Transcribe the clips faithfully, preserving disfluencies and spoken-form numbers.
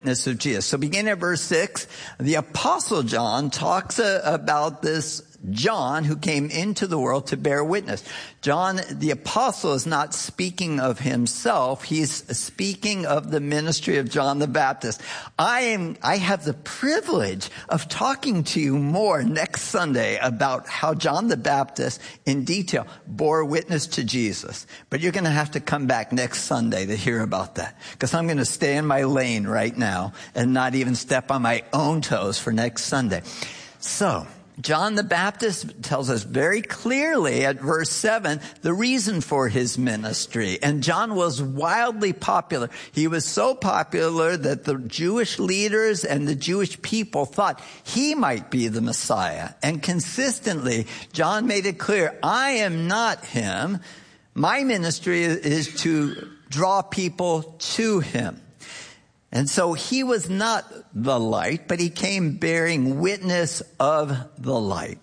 Of Jesus. So beginning at verse six, the Apostle John talks uh, about this John who came into the world to bear witness. John, the apostle, is not speaking of himself. He's speaking of the ministry of John the Baptist. I am, I have the privilege of talking to you more next Sunday about how John the Baptist in detail bore witness to Jesus. But you're going to have to come back next Sunday to hear about that, because I'm going to stay in my lane right now and not even step on my own toes for next Sunday. So, John the Baptist tells us very clearly at verse seven the reason for his ministry. And John was wildly popular. He was so popular that the Jewish leaders and the Jewish people thought he might be the Messiah. And consistently, John made it clear, I am not him. My ministry is to draw people to him. And so he was not the light, but he came bearing witness of the light.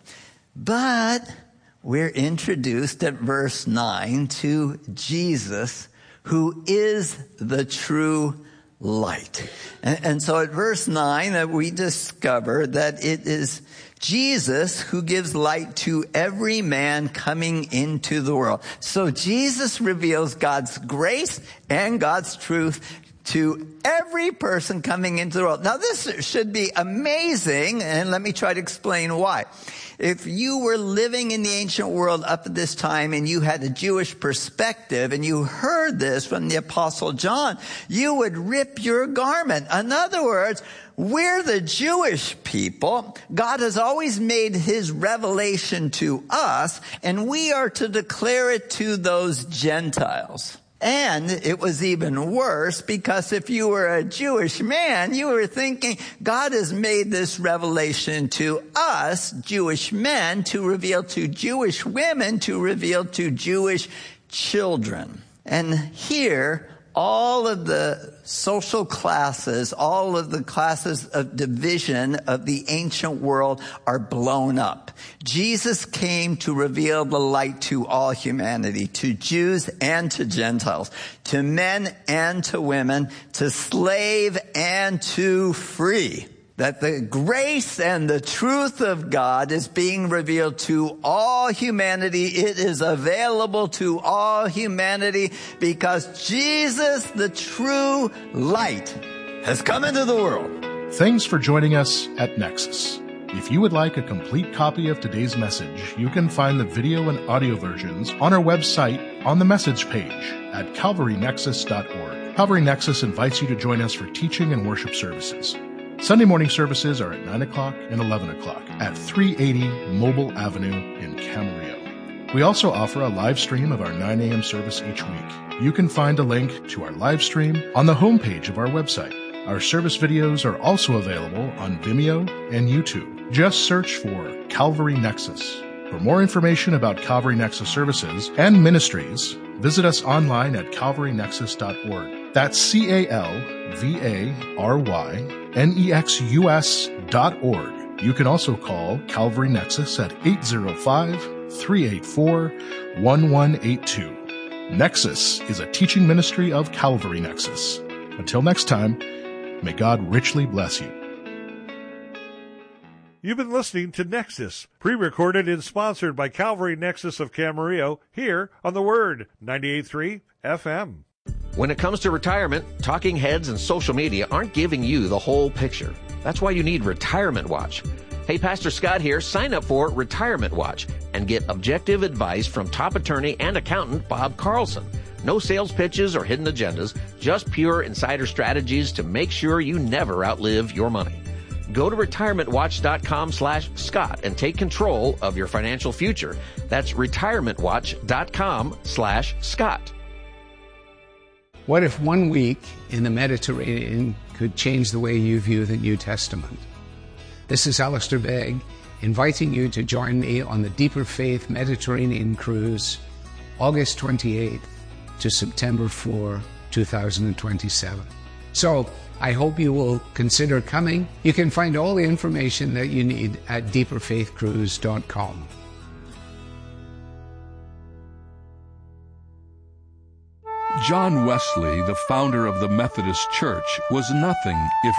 But we're introduced at verse nine to Jesus, who is the true light. And, and so at verse nine, uh, we discover that it is Jesus who gives light to every man coming into the world. So Jesus reveals God's grace and God's truth to every person coming into the world. Now, this should be amazing, and let me try to explain why. If you were living in the ancient world up at this time and you had a Jewish perspective and you heard this from the Apostle John, you would rip your garment. In other words, we're the Jewish people. God has always made his revelation to us, and we are to declare it to those Gentiles. And it was even worse, because if you were a Jewish man, you were thinking, God has made this revelation to us, Jewish men, to reveal to Jewish women, to reveal to Jewish children. And here, all of the social classes, all of the classes of division of the ancient world are blown up. Jesus came to reveal the light to all humanity, to Jews and to Gentiles, to men and to women, to slave and to free. That the grace and the truth of God is being revealed to all humanity. It is available to all humanity because Jesus, the true light, has come into the world. Thanks for joining us at Nexus. If you would like a complete copy of today's message, you can find the video and audio versions on our website on the message page at calvary nexus dot org. Calvary Nexus invites you to join us for teaching and worship services. Sunday morning services are at nine o'clock and eleven o'clock at three eighty Mobile Avenue in Camarillo. We also offer a live stream of our nine a.m. service each week. You can find a link to our live stream on the homepage of our website. Our service videos are also available on Vimeo and YouTube. Just search for Calvary Nexus. For more information about Calvary Nexus services and ministries, visit us online at calvary nexus dot org. That's C A L V A R Y N E X U S dot org. You can also call Calvary Nexus at eight zero five, three eight four, one one eight two. Nexus is a teaching ministry of Calvary Nexus. Until next time, may God richly bless you. You've been listening to Nexus, pre-recorded and sponsored by Calvary Nexus of Camarillo, here on The Word, ninety-eight point three F M. When it comes to retirement, talking heads and social media aren't giving you the whole picture. That's why you need Retirement Watch. Hey, Pastor Scott here. Sign up for Retirement Watch and get objective advice from top attorney and accountant Bob Carlson. No sales pitches or hidden agendas, just pure insider strategies to make sure you never outlive your money. Go to retirement watch dot com slash Scott and take control of your financial future. That's retirement watch dot com slash Scott. What if one week in the Mediterranean could change the way you view the New Testament? This is Alistair Begg, inviting you to join me on the Deeper Faith Mediterranean Cruise, August twenty-eighth to September fourth, two thousand twenty-seven. So, I hope you will consider coming. You can find all the information that you need at deeper faith cruise dot com. John Wesley, the founder of the Methodist Church, was nothing if